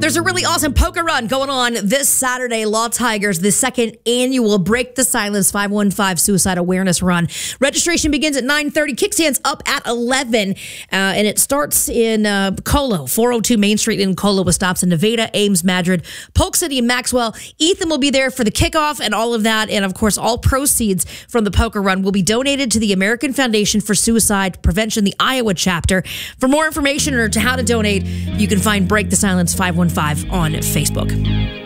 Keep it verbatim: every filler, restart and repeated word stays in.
There's a really awesome poker run going on this Saturday. Law Tigers, the second annual Break the Silence five one five Suicide Awareness Run. Registration begins at nine thirty. Kickstands up at eleven. Uh, and it starts in uh, Colo, four oh two Main Street in Colo, with stops in Nevada, Ames, Madrid, Polk City, and Maxwell. Ethan will be there for the kickoff and all of that. And, of course, all proceeds from the poker run will be donated to the American Foundation for Suicide Prevention, the Iowa chapter. For more information or to how to donate, you can find Break the Silence five one five on Facebook.